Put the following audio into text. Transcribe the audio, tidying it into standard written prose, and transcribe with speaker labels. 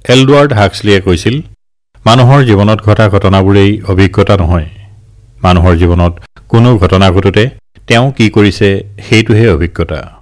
Speaker 1: এলডৱাৰ্ড হাক্সলিয়ে কৈছিল, মানুহৰ জীৱনত ঘটা ঘটনাবোৰেই অভিজ্ঞতা নহয়, মানুহৰ জীৱনত কোনো ঘটনা ঘটোতে তেওঁ কি কৰিছে সেইটোহে অভিজ্ঞতা।